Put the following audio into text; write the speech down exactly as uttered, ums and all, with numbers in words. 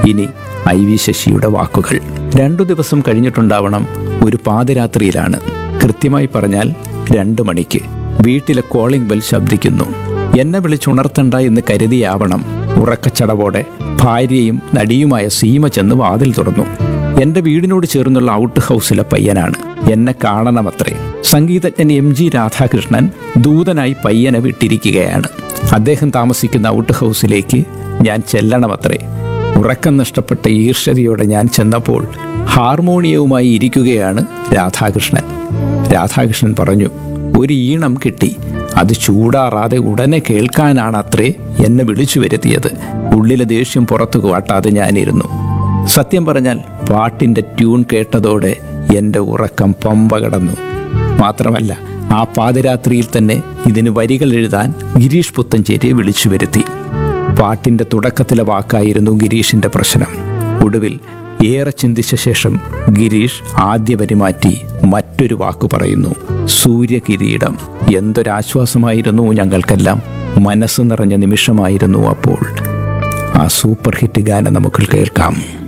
ഇനി I V ശശിയുടെ വാക്കുകൾ. രണ്ടു ദിവസം കഴിഞ്ഞിട്ടുണ്ടാവണം. ഒരു പാതിരാത്രിയിലാണ്. കൃത്യമായി പറഞ്ഞാൽ രണ്ടു മണിക്ക് വീട്ടിലെ കോളിംഗ് ബെൽ ശബ്ദിക്കുന്നു. എന്നെ വിളിച്ചുണർത്തണ്ട എന്ന് കരുതിയാവണം ഉറക്കച്ചടവോടെ ഭാര്യയും നടിയുമായ സീമ ചെന്ന് വാതിൽ തുറന്നു. എന്റെ വീടിനോട് ചേർന്നുള്ള ഔട്ട് ഹൗസിലെ പയ്യനാണ്. എന്നെ കാണണമത്രേ. സംഗീതജ്ഞൻ എം ജി രാധാകൃഷ്ണൻ ദൂതനായി പയ്യനെ വിട്ടിരിക്കുകയാണ്. അദ്ദേഹം താമസിക്കുന്ന ഔട്ട് ഹൗസിലേക്ക് ഞാൻ ചെല്ലണമത്രേ. ഉറക്കം നഷ്ടപ്പെട്ട ഈർഷ്യതയോടെ ഞാൻ ചെന്നപ്പോൾ ഹാർമോണിയവുമായി ഇരിക്കുകയാണ് രാധാകൃഷ്ണൻ. രാധാകൃഷ്ണൻ പറഞ്ഞു, ഒരു ഈണം കിട്ടി. അത് ചൂടാറാതെ ഉടനെ കേൾക്കാനാണത്രേ എന്നെ വിളിച്ചു വരുത്തിയത്. ഉള്ളിലെ ദേഷ്യം പുറത്തു കാട്ടാതെ ഞാനിരുന്നു. സത്യം പറഞ്ഞാൽ പാട്ടിൻ്റെ ട്യൂൺ കേട്ടതോടെ എൻ്റെ ഉറക്കം പമ്പ കടന്നു. മാത്രമല്ല, ആ പാതിരാത്രിയിൽ തന്നെ ഇതിന് വരികൾ എഴുതാൻ ഗിരീഷ് പുത്തഞ്ചേരിയെ വിളിച്ചു വരുത്തി. പാട്ടിൻ്റെ തുടക്കത്തിലെ വാക്കായിരുന്നു ഗിരീഷിൻ്റെ പ്രശ്നം. ഒടുവിൽ ഏറെ ചിന്തിച്ച ശേഷം ഗിരീഷ് ആദ്യ വരി മാറ്റി മറ്റൊരു വാക്കു പറയുന്നു, സൂര്യകിരീടം. എന്തൊരാശ്വാസമായിരുന്നു ഞങ്ങൾക്കെല്ലാം. മനസ്സ് നിറഞ്ഞ നിമിഷമായിരുന്നു അപ്പോൾ. ആ സൂപ്പർ ഹിറ്റ് ഗാനം നമുക്ക് കേൾക്കാം.